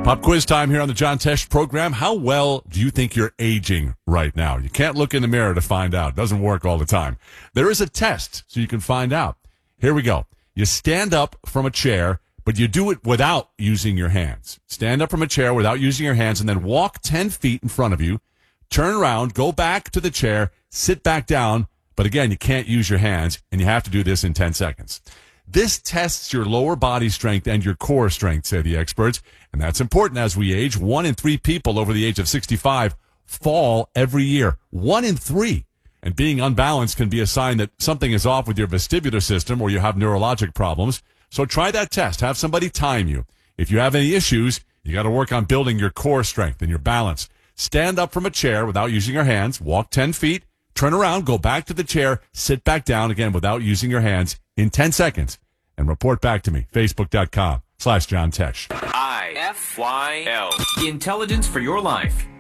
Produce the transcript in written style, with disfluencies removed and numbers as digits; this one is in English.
Pop quiz time here on the John Tesh program. How well do you think you're aging right now? You can't look in the mirror to find out. It doesn't work all the time. There is a test so you can find out. Here we go. You stand up from a chair, but you do it without using your hands. Stand up from a chair without using your hands and then walk 10 feet in front of you. Turn around, go back to the chair, sit back down. But again, you can't use your hands, and you have to do this in 10 seconds. This tests your lower body strength and your core strength, say the experts. And that's important as we age. 1 in 3 people over the age of 65 fall every year. 1 in 3. And being unbalanced can be a sign that something is off with your vestibular system or you have neurologic problems. So try that test. Have somebody time you. If you have any issues, you got to work on building your core strength and your balance. Stand up from a chair without using your hands. Walk 10 feet. Turn around, go back to the chair, sit back down again without using your hands in 10 seconds, and report back to me. Facebook.com/John Tesh. IFYL. Intelligence for your life.